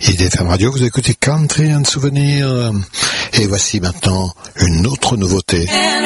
IDFM Radio, vous écoutez Country and Souvenir. Et voici maintenant une autre nouveauté.